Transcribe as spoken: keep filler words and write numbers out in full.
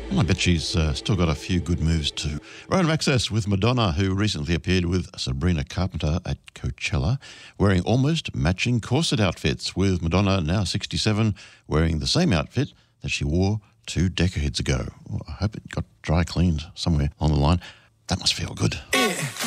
Well, I bet she's uh, still got a few good moves too. Random Access with Madonna, who recently appeared with Sabrina Carpenter at Coachella, wearing almost matching corset outfits, with Madonna, now sixty-seven, wearing the same outfit that she wore two decades ago. Well, I hope it got dry cleaned somewhere on the line. That must feel good.